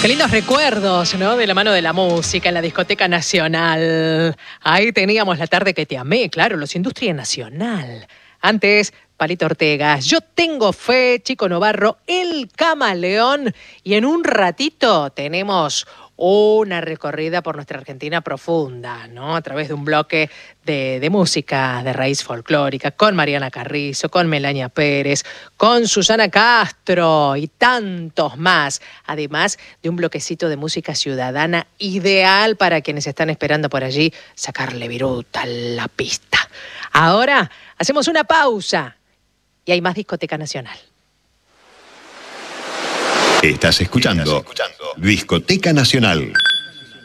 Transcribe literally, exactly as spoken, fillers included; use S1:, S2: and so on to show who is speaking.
S1: Qué lindos recuerdos, ¿no? De la mano de la música en la Discoteca Nacional. Ahí teníamos La tarde que te amé, claro, los Industria Nacional. Antes, Palito Ortega, Yo tengo fe, Chico Novarro, El Camaleón. Y en un ratito tenemos una recorrida por nuestra Argentina profunda, ¿no? A través de un bloque de, de música de raíz folclórica, con Mariana Carrizo, con Melania Pérez, con Susana Castro y tantos más. Además de un bloquecito de música ciudadana ideal para quienes están esperando por allí sacarle viruta a la pista. Ahora hacemos una pausa y hay más Discoteca Nacional.
S2: Estás escuchando, Estás escuchando Discoteca Nacional.